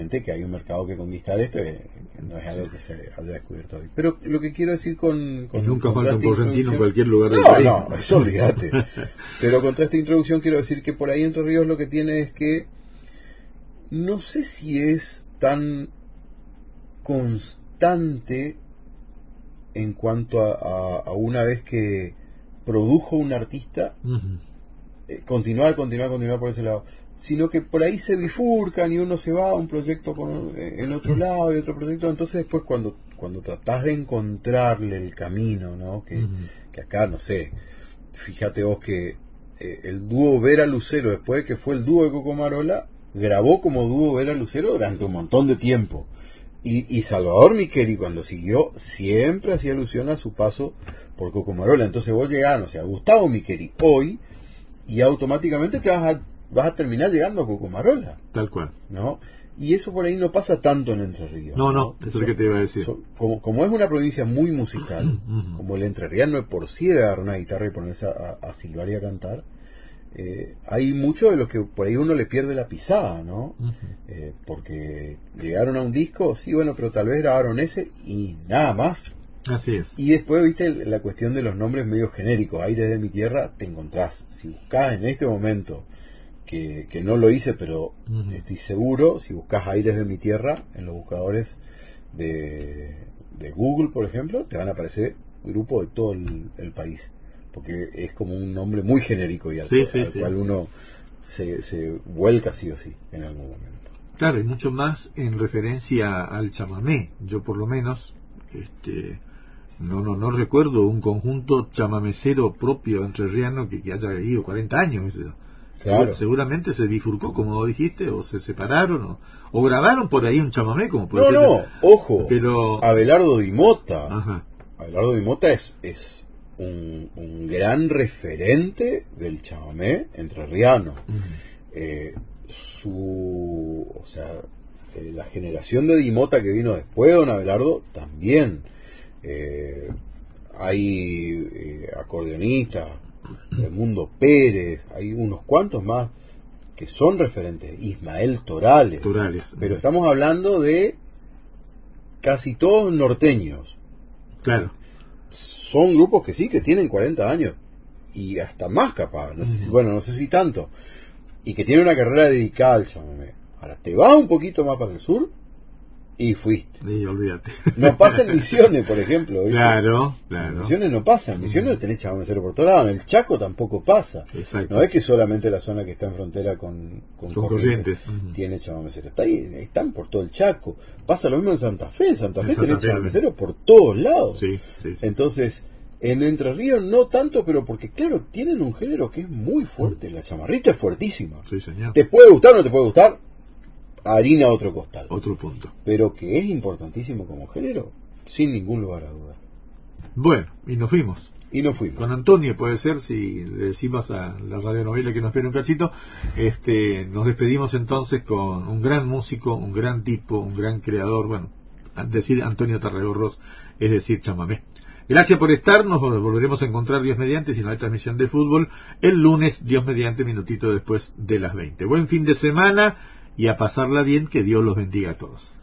que hay un mercado que conquistar, esto que no es algo que se haya descubierto hoy. Pero lo que quiero decir con nunca falta un esta correntino en introducción- cualquier lugar del país. No, eso olvídate. Pero contra esta introducción quiero decir que por ahí Entre Ríos lo que tiene es que no sé si es tan constante en cuanto a una vez que produjo un artista, continuar por ese lado, sino que por ahí se bifurcan y uno se va a un proyecto en otro lado y otro proyecto. Entonces después cuando tratás de encontrarle el camino, ¿no? Que acá, no sé, fíjate vos que el dúo Vera Lucero, después de que fue el dúo de Coco Marola, grabó como dúo Vera Lucero durante un montón de tiempo. Y Salvador Micheli, cuando siguió, siempre hacía alusión a su paso por Coco Marola. Entonces vos llegás, no sé, a Gustavo Micheli hoy, y automáticamente vas a terminar llegando a Coco Marola, Tal cual. ¿no? Y eso por ahí no pasa tanto en Entre Ríos. No, eso es lo que te iba a decir. Como es una provincia muy musical, como el entrerriano de por sí de agarrar una guitarra y ponerse a silbar y a cantar, hay muchos de los que por ahí uno le pierde la pisada, ¿no? Porque llegaron a un disco, sí, bueno, pero tal vez grabaron ese y nada más. Así es. Y después, viste, la cuestión de los nombres medio genéricos. Ahí desde mi tierra te encontrás. Si buscás en este momento, que no lo hice, pero estoy seguro, si buscás Aires de mi tierra en los buscadores de Google, por ejemplo, te van a aparecer grupos de todo el país, porque es como un nombre muy genérico y al cual uno se vuelca sí o sí en algún momento. Claro, y mucho más en referencia al chamamé. Yo por lo menos no recuerdo un conjunto chamamecero propio entrerriano que haya ido 40 años. Claro. Seguramente se bifurcó, como dijiste, o se separaron, o grabaron por ahí un chamamé, como puede ser. Ojo, pero Abelardo Di Mota. Ajá. Abelardo Di Mota es un gran referente del chamamé entrerriano. La generación de Di Mota que vino después de don Abelardo también. Hay acordeonistas, Mundo Pérez, hay unos cuantos más que son referentes, Ismael Torales. Pero estamos hablando de casi todos norteños. Claro. Son grupos que sí, que tienen 40 años y hasta más capaz, no sé si tanto, y que tienen una carrera dedicada al chamamé. Ahora te vas un poquito más para el sur y fuiste. Y olvídate. No pasa en Misiones, por ejemplo, ¿viste? Claro. En Misiones no pasa, en Misiones tenés chamamecero por todos lados, en el Chaco tampoco pasa. Exacto. No es que solamente la zona que está en frontera con Corrientes tiene chamamecero, está ahí, están por todo el Chaco. Pasa lo mismo en Santa Fe tenés chamamecero por todos lados. Sí. Entonces, en Entre Ríos no tanto, pero porque claro, tienen un género que es muy fuerte, la chamarrita es fuertísima. Sí, señor. ¿Te puede gustar o no te puede gustar? Harina otro costal. Otro punto. Pero que es importantísimo como género, sin ningún lugar a duda. Bueno, y nos fuimos. Con Antonio, puede ser, si le decimos a la radionovela que nos espera un cachito. Nos despedimos entonces con un gran músico, un gran tipo, un gran creador. Bueno, decir Antonio Tarragorros es decir chamamé. Gracias por estar, nos volveremos a encontrar Dios mediante, si no hay transmisión de fútbol, el lunes, Dios mediante, minutito después de las 20. Buen fin de semana y a pasarla bien, que Dios los bendiga a todos.